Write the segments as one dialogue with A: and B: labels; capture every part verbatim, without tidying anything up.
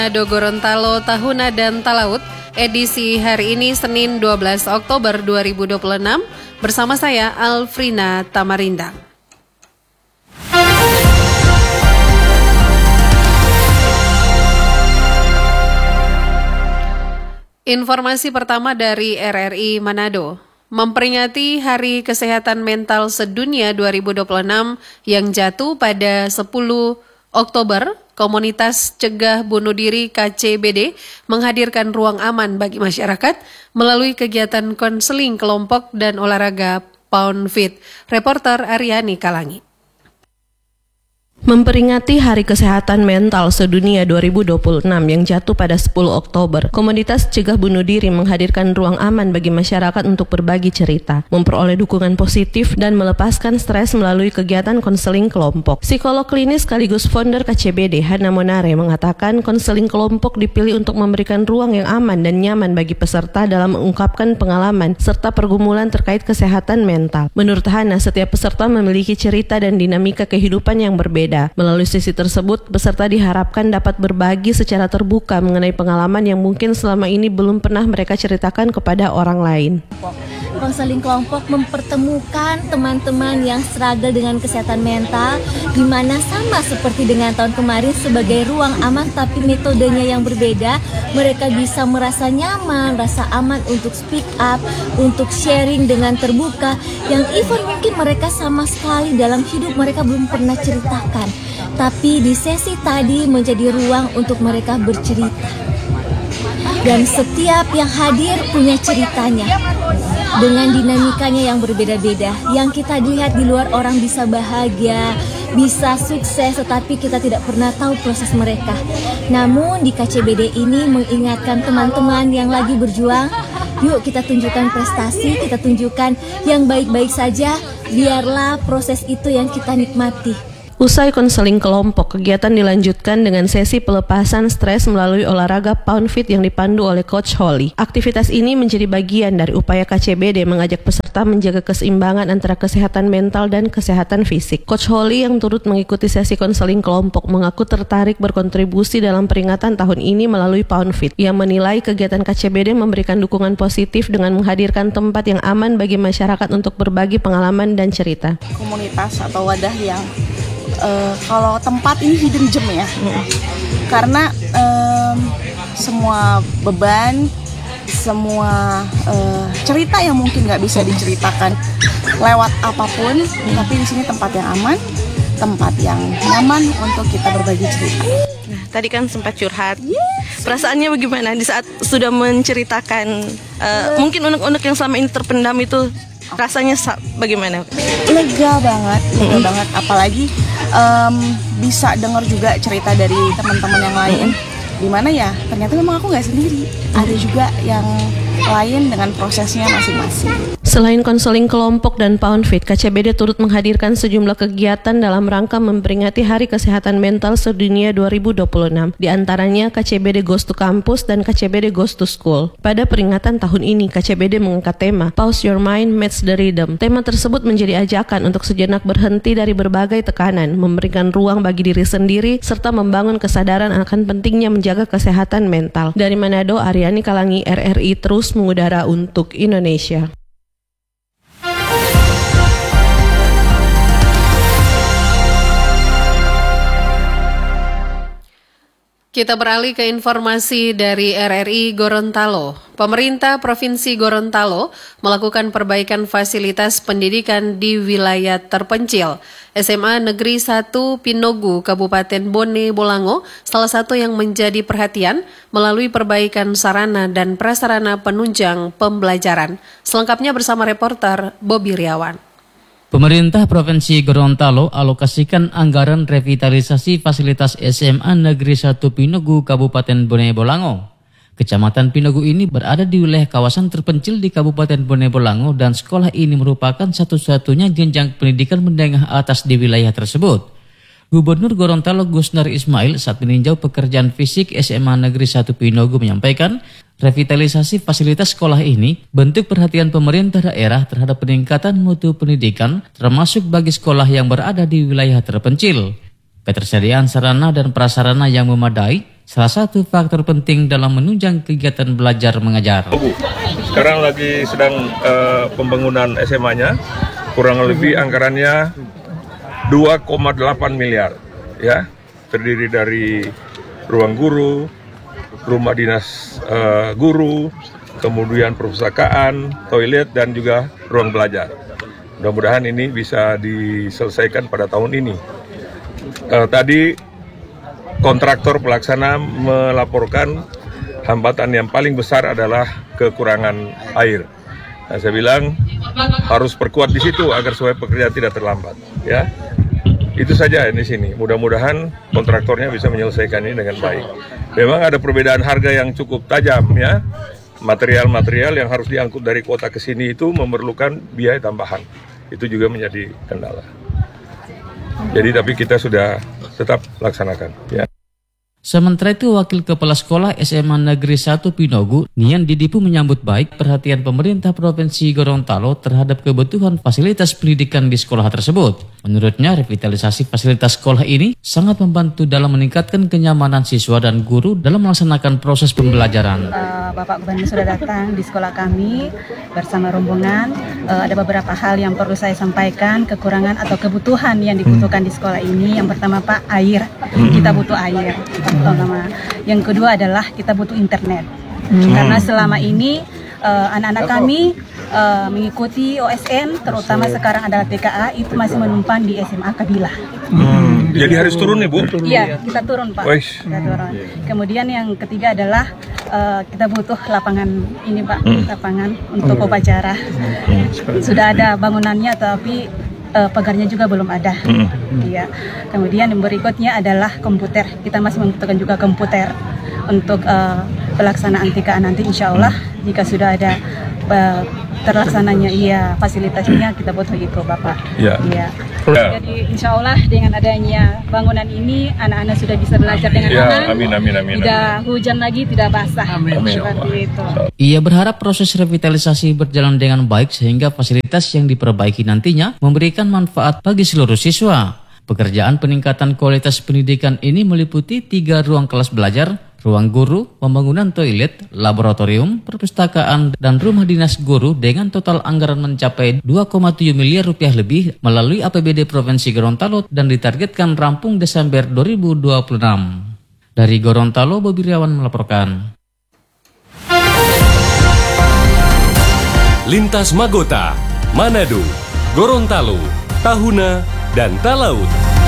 A: Manado Gorontalo Tahuna dan Talaut edisi hari ini Senin dua belas Oktober dua ribu dua puluh enam bersama saya Alfrina Tamarindang. Informasi pertama dari R R I Manado. Memperingati Hari Kesehatan Mental Sedunia dua ribu dua puluh enam yang jatuh pada sepuluh Oktober, Komunitas Cegah Bunuh Diri K C B D menghadirkan ruang aman bagi masyarakat melalui kegiatan konseling kelompok dan olahraga Pound Fit. Reporter Aryani Kalangi.
B: Memperingati Hari Kesehatan Mental Sedunia dua ribu dua puluh enam yang jatuh pada sepuluh Oktober, Komunitas Cegah Bunuh Diri menghadirkan ruang aman bagi masyarakat untuk berbagi cerita, memperoleh dukungan positif, dan melepaskan stres melalui kegiatan konseling kelompok. Psikolog klinis sekaligus founder K C B D, Hana Monare, mengatakan konseling kelompok dipilih untuk memberikan ruang yang aman dan nyaman bagi peserta dalam mengungkapkan pengalaman serta pergumulan terkait kesehatan mental. Menurut Hana, setiap peserta memiliki cerita dan dinamika kehidupan yang berbeda. Melalui sesi tersebut, peserta diharapkan dapat berbagi secara terbuka mengenai pengalaman yang mungkin selama ini belum pernah mereka ceritakan kepada orang lain.
C: Konseling kelompok mempertemukan teman-teman yang struggle dengan kesehatan mental, di mana sama seperti dengan tahun kemarin sebagai ruang aman, tapi metodenya yang berbeda. Mereka bisa merasa nyaman, rasa aman untuk speak up, untuk sharing dengan terbuka, yang even mungkin mereka sama sekali dalam hidup mereka belum pernah ceritakan. Tapi di sesi tadi menjadi ruang untuk mereka bercerita. Dan setiap yang hadir punya ceritanya dengan dinamikanya yang berbeda-beda. Yang kita lihat di luar orang bisa bahagia, bisa sukses, tetapi kita tidak pernah tahu proses mereka. Namun di K C B D ini mengingatkan teman-teman yang lagi berjuang, yuk kita tunjukkan prestasi, kita tunjukkan yang baik-baik saja, biarlah proses itu yang kita nikmati.
B: Usai konseling kelompok, kegiatan dilanjutkan dengan sesi pelepasan stres melalui olahraga Pound Fit yang dipandu oleh Coach Holly. Aktivitas ini menjadi bagian dari upaya K C B D mengajak peserta menjaga keseimbangan antara kesehatan mental dan kesehatan fisik. Coach Holly yang turut mengikuti sesi konseling kelompok mengaku tertarik berkontribusi dalam peringatan tahun ini melalui Pound Fit. Ia menilai kegiatan K C B D memberikan dukungan positif dengan menghadirkan tempat yang aman bagi masyarakat untuk berbagi pengalaman dan cerita.
D: Komunitas atau wadah yang Uh, kalau tempat ini hidden gem ya, hmm. karena um, semua beban, semua uh, cerita yang mungkin nggak bisa diceritakan lewat apapun, hmm. tapi di sini tempat yang aman, tempat yang nyaman untuk kita berbagi cerita.
B: Nah, tadi kan sempat curhat, yes. Perasaannya bagaimana di saat sudah menceritakan uh, uh. mungkin unek-unek yang selama ini terpendam itu? Rasanya bagaimana?
D: Lega banget, lega mm-hmm. banget. Apalagi um, bisa dengar juga cerita dari teman-teman yang lain. Mm-hmm. Dimana ya, ternyata memang aku nggak sendiri. Mm-hmm. Ada juga yang lain dengan prosesnya masing-masing.
B: Selain konseling kelompok dan Pound Fit, K C B D turut menghadirkan sejumlah kegiatan dalam rangka memperingati Hari Kesehatan Mental Sedunia dua ribu dua puluh enam. Di antaranya K C B D Goes to Campus dan K C B D Goes to School. Pada peringatan tahun ini, K C B D mengangkat tema Pause Your Mind Match the Rhythm. Tema tersebut menjadi ajakan untuk sejenak berhenti dari berbagai tekanan, memberikan ruang bagi diri sendiri, serta membangun kesadaran akan pentingnya menjaga kesehatan mental. Dari Manado, Aryani Kalangi, R R I terus mengudara untuk Indonesia.
A: Kita beralih ke informasi dari R R I Gorontalo. Pemerintah Provinsi Gorontalo melakukan perbaikan fasilitas pendidikan di wilayah terpencil. S M A Negeri satu Pinogu, Kabupaten Bone Bolango, salah satu yang menjadi perhatian melalui perbaikan sarana dan prasarana penunjang pembelajaran. Selengkapnya bersama reporter Bobi Riawan.
E: Pemerintah Provinsi Gorontalo alokasikan anggaran revitalisasi fasilitas S M A Negeri satu Pinogu, Kabupaten Bone Bolango. Kecamatan Pinogu ini berada di wilayah kawasan terpencil di Kabupaten Bone Bolango dan sekolah ini merupakan satu-satunya jenjang pendidikan menengah atas di wilayah tersebut. Gubernur Gorontalo Gusnar Ismail saat meninjau pekerjaan fisik S M A Negeri satu Pinogu menyampaikan, revitalisasi fasilitas sekolah ini bentuk perhatian pemerintah daerah terhadap peningkatan mutu pendidikan termasuk bagi sekolah yang berada di wilayah terpencil. Ketersediaan sarana dan prasarana yang memadai salah satu faktor penting dalam menunjang kegiatan belajar mengajar.
F: Sekarang lagi sedang uh, pembangunan S M A-nya, kurang lebih anggarannya dua koma delapan miliar, ya, terdiri dari ruang guru, rumah dinas uh, guru, kemudian perpustakaan, toilet, dan juga ruang belajar. Mudah-mudahan ini bisa diselesaikan pada tahun ini. Uh, tadi kontraktor pelaksana melaporkan hambatan yang paling besar adalah kekurangan air. Nah, saya bilang harus perkuat di situ agar supaya pekerjaan tidak terlambat. Ya, itu saja di sini. Mudah-mudahan kontraktornya bisa menyelesaikan ini dengan baik. Memang ada perbedaan harga yang cukup tajam, ya. Material-material yang harus diangkut dari kota ke sini itu memerlukan biaya tambahan. Itu juga menjadi kendala. Jadi tapi kita sudah tetap laksanakan, ya.
E: Sementara itu, Wakil Kepala Sekolah S M A Negeri satu Pinogu, Nian Didipu, menyambut baik perhatian pemerintah Provinsi Gorontalo terhadap kebutuhan fasilitas pendidikan di sekolah tersebut. Menurutnya, revitalisasi fasilitas sekolah ini sangat membantu dalam meningkatkan kenyamanan siswa dan guru dalam melaksanakan proses pembelajaran.
G: Uh, Bapak Gubernur sudah datang di sekolah kami bersama rombongan. Uh, ada beberapa hal yang perlu saya sampaikan, kekurangan atau kebutuhan yang dibutuhkan di sekolah ini. Yang pertama, Pak, air. Kita butuh air. Pertama. Yang kedua adalah kita butuh internet. Hmm. Karena selama ini uh, anak-anak kami uh, mengikuti O S N, terutama sekarang adalah T K A, itu masih menumpang di S M A Kabila.
F: Hmm. Jadi harus turun nih, Bu?
G: Iya, kita turun, Pak. Kita turun. Kemudian yang ketiga adalah uh, kita butuh lapangan ini, Pak, hmm. lapangan untuk upacara. Hmm. Sudah ada bangunannya, tapi Uh, pagarnya juga belum ada. Iya. Hmm. Kemudian yang berikutnya adalah komputer. Kita masih membutuhkan juga komputer untuk uh, pelaksanaan T K A nanti, insya Allah. Jika sudah ada uh, terlaksananya iya fasilitasnya, kita butuh itu, Bapak. Iya. Ya. Jadi insya Allah dengan adanya bangunan ini, anak-anak sudah bisa belajar dengan
F: ya,
G: aman.
F: Amin, amin, amin.
G: Tidak hujan lagi, tidak basah.
F: Amin.
G: Seperti itu.
E: Ia berharap proses revitalisasi berjalan dengan baik sehingga fasilitas yang diperbaiki nantinya memberikan manfaat bagi seluruh siswa. Pekerjaan peningkatan kualitas pendidikan ini meliputi tiga ruang kelas belajar, ruang guru, pembangunan toilet, laboratorium, perpustakaan, dan rumah dinas guru dengan total anggaran mencapai dua koma tujuh miliar rupiah lebih melalui A P B D Provinsi Gorontalo dan ditargetkan rampung Desember dua ribu dua puluh enam. Dari Gorontalo, Bobi Riawan melaporkan.
H: Lintas Magota, Manado, Gorontalo, Tahuna, dan Talaut.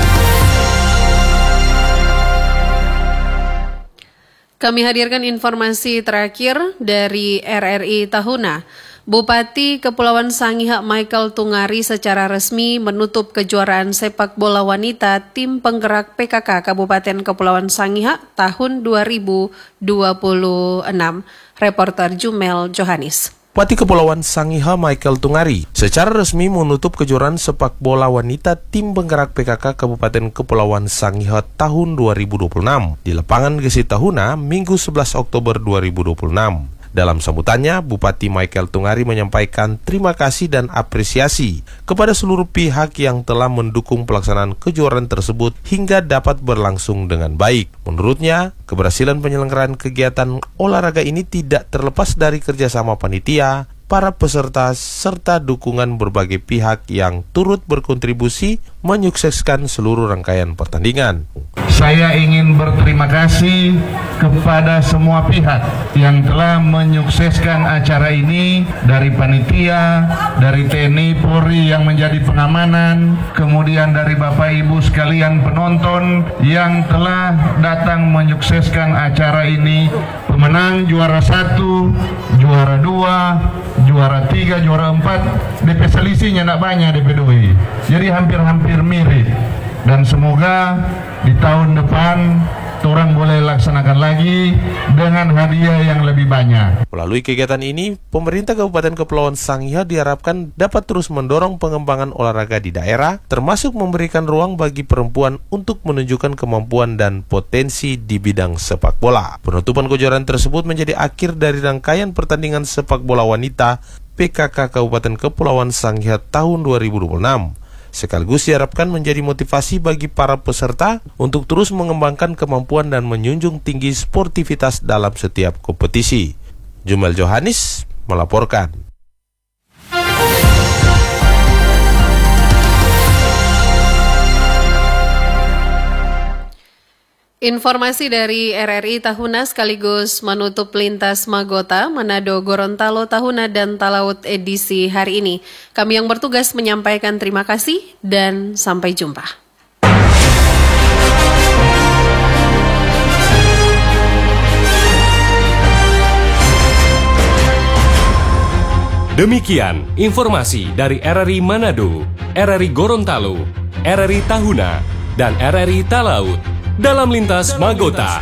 A: Kami hadirkan informasi terakhir dari R R I Tahuna. Bupati Kepulauan Sangihe Michael Tungari secara resmi menutup kejuaraan sepak bola wanita tim penggerak P K K Kabupaten Kepulauan Sangihe tahun dua ribu dua puluh enam. Reporter Jumel Johanis.
I: Bupati Kepulauan Sangihe Michael Tungari secara resmi menutup kejuaraan sepak bola wanita tim penggerak P K K Kabupaten Kepulauan Sangihe tahun dua ribu dua puluh enam di lapangan Gesi Tahuna Minggu sebelas Oktober dua ribu dua puluh enam. Dalam sambutannya, Bupati Michael Tungari menyampaikan terima kasih dan apresiasi kepada seluruh pihak yang telah mendukung pelaksanaan kejuaraan tersebut hingga dapat berlangsung dengan baik. Menurutnya, keberhasilan penyelenggaraan kegiatan olahraga ini tidak terlepas dari kerjasama panitia, para peserta, serta dukungan berbagai pihak yang turut berkontribusi menyukseskan seluruh rangkaian pertandingan.
J: Saya ingin berterima kasih kepada semua pihak yang telah menyukseskan acara ini, dari panitia, dari T N I Polri yang menjadi pengamanan, kemudian dari Bapak Ibu sekalian penonton yang telah datang menyukseskan acara ini. Pemenang juara satu, juara dua, juara tiga, juara empat, D P selisihnya tidak banyak D P dua. Jadi hampir-hampir mirip. Dan semoga di tahun depan orang boleh laksanakan lagi dengan hadiah yang lebih banyak.
I: Melalui kegiatan ini, pemerintah Kabupaten Kepulauan Sangihe diharapkan dapat terus mendorong pengembangan olahraga di daerah, termasuk memberikan ruang bagi perempuan untuk menunjukkan kemampuan dan potensi di bidang sepak bola. Penutupan kejuaraan tersebut menjadi akhir dari rangkaian pertandingan sepak bola wanita P K K Kabupaten Kepulauan Sangihe tahun dua ribu dua puluh enam. sekaligus diharapkan menjadi motivasi bagi para peserta untuk terus mengembangkan kemampuan dan menjunjung tinggi sportivitas dalam setiap kompetisi. Jumel Johannes melaporkan.
A: Informasi dari R R I Tahuna sekaligus menutup lintas Magota, Manado, Gorontalo, Tahuna, dan Talaut edisi hari ini. Kami yang bertugas menyampaikan terima kasih dan sampai jumpa.
H: Demikian informasi dari R R I Manado, R R I Gorontalo, R R I Tahuna, dan R R I Talaut dalam lintas Magota.